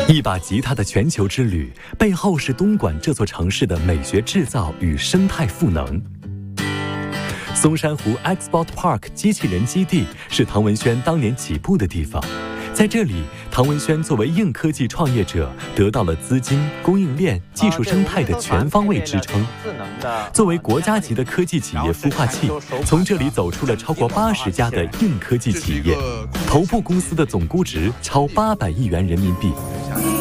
一把吉他的全球之旅，背后是东莞这座城市的美学制造与生态赋能。松山湖 Xbot Park 机器人基地是唐文轩当年起步的地方，在这里，唐文轩作为硬科技创业者，得到了资金、供应链、技术生态的全方位支撑。作为国家级的科技企业孵化器，从这里走出了超过80家的硬科技企业，头部公司的总估值超800亿元人民币。